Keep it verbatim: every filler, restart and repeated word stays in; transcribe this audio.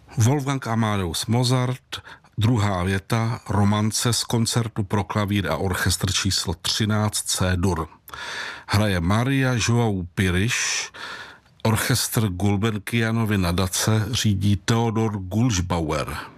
Wolfgang Amadeus Mozart, druhá věta, romance z koncertu pro klavír a orchestr číslo třináct C-dur. Hraje Maria João Pires, orchestr Gulbenkianovy nadace řídí Theodor Gulšbauer.